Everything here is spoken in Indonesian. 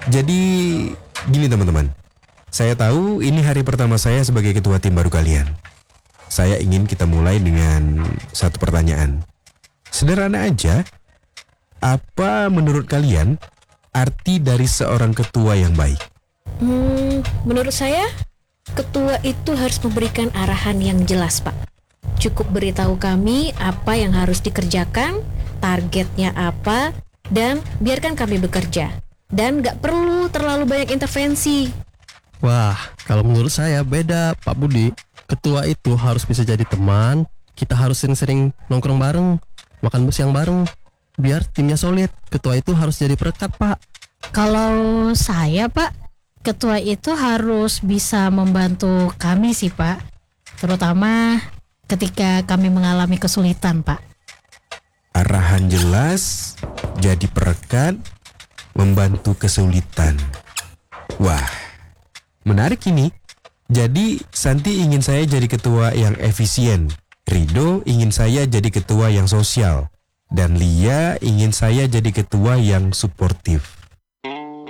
Jadi gini teman-teman, saya tahu ini hari pertama saya sebagai ketua tim baru kalian. Saya ingin kita mulai dengan satu pertanyaan. Sederhana aja, apa menurut kalian arti dari seorang ketua yang baik? Menurut saya, ketua itu harus memberikan arahan yang jelas, Pak. Cukup beritahu kami apa yang harus dikerjakan, targetnya apa, dan biarkan kami bekerja. Dan gak perlu terlalu banyak intervensi. Wah, kalau menurut saya beda, Pak Budi. Ketua itu harus bisa jadi teman. Kita harus sering-sering nongkrong bareng, makan siang bareng, biar timnya solid. Ketua itu harus jadi perekat, Pak. Kalau saya, Pak, ketua itu harus bisa membantu kami sih, Pak. Terutama ketika kami mengalami kesulitan, Pak. Arahan jelas, jadi perekat, membantu kesulitan. Wah, menarik ini. Jadi Santi ingin saya jadi ketua yang efisien, Rido ingin saya jadi ketua yang sosial, dan Lia ingin saya jadi ketua yang suportif.